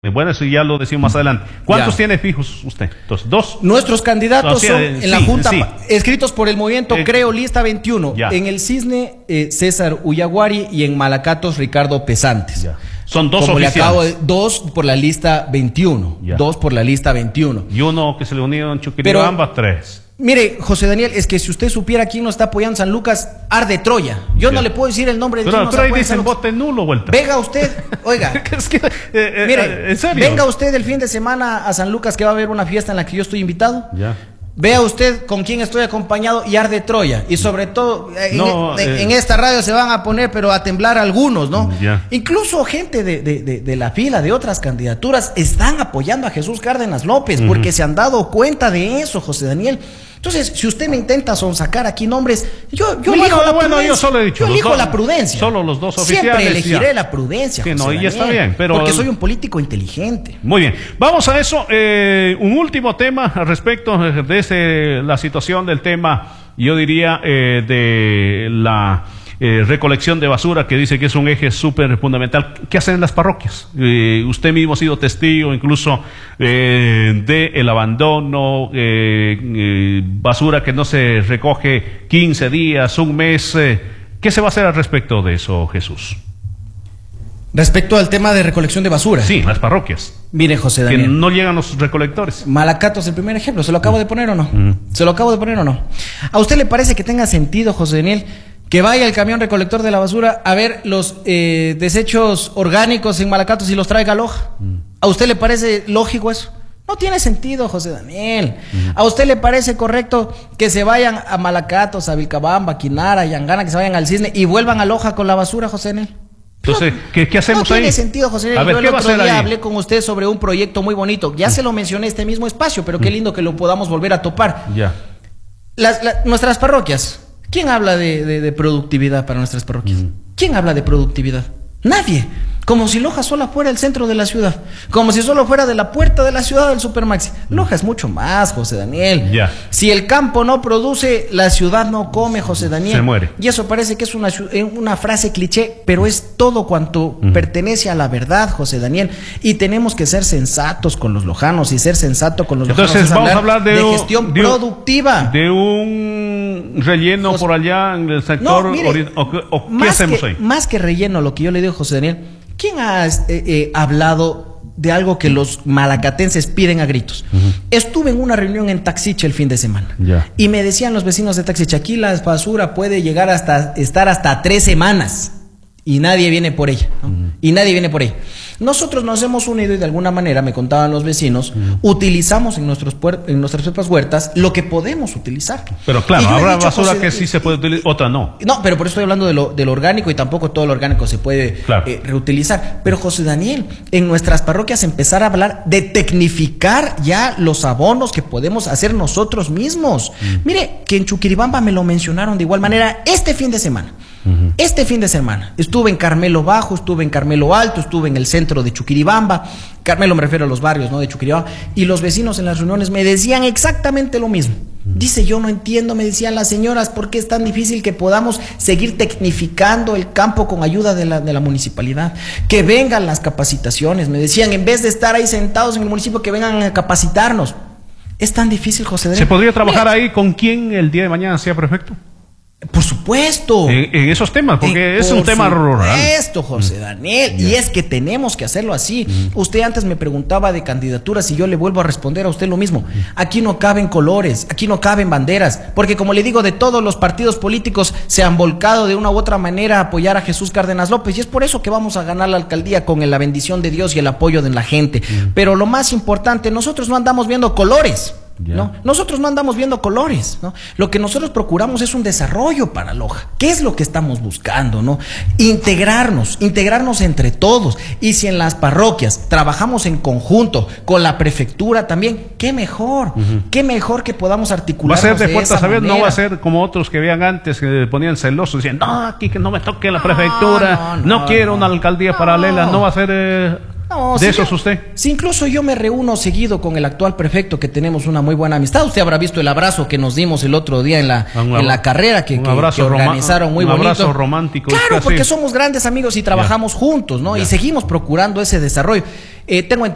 Bueno, eso ya lo decimos más adelante. ¿Cuántos tiene fijos usted? Entonces, ¿dos? Nuestros candidatos son en la Junta, escritos por el movimiento Creo, lista 21. En el Cisne, César Ullaguari, y en Malacatos, Ricardo Pesantes. Son dos oficiales. Dos por la lista 21. Dos por la lista 21. Y uno que se le unió en Chuquiribamba, 3. Mire, José Daniel, es que si usted supiera quién nos está apoyando en San Lucas, arde Troya. Yo no le puedo decir el nombre de quién nos apoya. Pero ahí dicen vote nulo, vuelta. Venga usted, oiga. Es que, mire, ¿en serio? Venga usted el fin de semana a San Lucas, que va a haber una fiesta en la que yo estoy invitado. Vea usted con quién estoy acompañado y arde Troya. Y sobre todo, en esta radio se van a poner, pero a temblar algunos, ¿no? Incluso gente de la fila de otras candidaturas están apoyando a Jesús Cárdenas López, porque se han dado cuenta de eso, José Daniel. Entonces, si usted me intenta sonsacar aquí nombres, yo elijo la prudencia. Yo solo he dicho. Yo elijo la prudencia. Solo los dos oficiales. Siempre elegiré la prudencia, sí, José Daniel, y está bien, pero porque soy un político inteligente. Muy bien. Vamos a eso. Un último tema al respecto de la situación del tema, yo diría, de la recolección de basura, que dice que es un eje súper fundamental. ¿Qué hacen en las parroquias? Usted mismo ha sido testigo incluso del abandono, basura que no se recoge 15 días, un mes. ¿Qué se va a hacer al respecto de eso, Jesús? Respecto al tema de recolección de basura. Sí, las parroquias. Mire, José Daniel, que no llegan los recolectores. Malacatos, el primer ejemplo. ¿Se lo acabo de poner o no? ¿Se lo acabo de poner o no? ¿A usted le parece que tenga sentido, José Daniel, que vaya el camión recolector de la basura a ver los desechos orgánicos en Malacatos y los traiga a Loja? ¿A usted le parece lógico eso? No tiene sentido, José Daniel. ¿A usted le parece correcto que se vayan a Malacatos, a Vilcabamba, Quinara, Yangana, que se vayan al Cisne y vuelvan a Loja con la basura, José Daniel? Entonces, ¿qué hacemos ahí? No tiene sentido, José Daniel. Yo el otro día hablé con usted sobre un proyecto muy bonito. Ya se lo mencioné este mismo espacio, pero qué lindo que lo podamos volver a topar. Nuestras parroquias. ¿Quién habla de productividad para nuestras parroquias? ¿Quién habla de productividad? Nadie. Como si Loja solo fuera el centro de la ciudad. Como si solo fuera de la puerta de la ciudad del Supermaxi. Loja es mucho más, José Daniel. Si el campo no produce, la ciudad no come, José Daniel. Se muere. Y eso parece que es una frase cliché, pero es todo cuanto pertenece a la verdad, José Daniel. Y tenemos que ser sensatos con los lojanos. Y ser sensato con los lojanos es vamos a hablar de gestión productiva. De un relleno por allá en el sector. ¿Qué hacemos ahí? Más que relleno, lo que yo le digo, José Daniel, ¿quién ha hablado de algo que los malacatenses piden a gritos? Estuve en una reunión en Taxiche el fin de semana y me decían los vecinos de Taxiche, aquí la basura puede llegar estar hasta 3 semanas y nadie viene por ella, ¿no? Y nadie viene por ella. Nosotros nos hemos unido y de alguna manera, me contaban los vecinos, utilizamos en nuestras propias huertas lo que podemos utilizar. Pero claro, habrá basura que sí se puede utilizar, otra no. No, pero por eso estoy hablando de lo orgánico, y tampoco todo lo orgánico se puede reutilizar. Pero, José Daniel, en nuestras parroquias empezar a hablar de tecnificar ya los abonos que podemos hacer nosotros mismos. Mire, que en Chuquiribamba me lo mencionaron de igual manera este fin de semana. Este fin de semana estuve en Carmelo Bajo, estuve en Carmelo Alto, estuve en el centro de Chuquiribamba. Carmelo me refiero a los barrios, ¿no?, de Chuquiribamba. Y los vecinos en las reuniones me decían exactamente lo mismo. Dice, yo no entiendo, me decían las señoras, por qué es tan difícil que podamos seguir tecnificando el campo con ayuda de la municipalidad. Que vengan las capacitaciones, me decían, en vez de estar ahí sentados en el municipio, que vengan a capacitarnos. Es tan difícil, José Daniel. ¿Se podría trabajar ahí con quién el día de mañana sea prefecto? Por supuesto. En esos temas, porque es un tema rural. Por supuesto, José Daniel. Y es que tenemos que hacerlo así. Usted antes me preguntaba de candidaturas y yo le vuelvo a responder a usted lo mismo. Aquí no caben colores, aquí no caben banderas, porque como le digo, de todos los partidos políticos se han volcado de una u otra manera a apoyar a Jesús Cárdenas López, y es por eso que vamos a ganar la alcaldía con la bendición de Dios y el apoyo de la gente. Pero lo más importante, nosotros no andamos viendo colores. ¿No? Nosotros no andamos viendo colores, ¿no? Lo que nosotros procuramos es un desarrollo para Loja. ¿Qué es lo que estamos buscando, no? Integrarnos entre todos. Y si en las parroquias trabajamos en conjunto con la prefectura también, qué mejor que podamos articular. Va a ser de puertas abiertas, no va a ser como otros que veían antes, que ponían celosos, decían, no, aquí que no me toque la prefectura, no quiero una alcaldía paralela, no va a ser... No, ¿de eso es usted? Si incluso yo me reúno seguido con el actual prefecto, que tenemos una muy buena amistad. Usted habrá visto el abrazo que nos dimos el otro día en la carrera que organizaron muy bonito. Un abrazo romántico. Claro, porque somos grandes amigos y trabajamos juntos, ¿no? Y seguimos procurando ese desarrollo. Tengo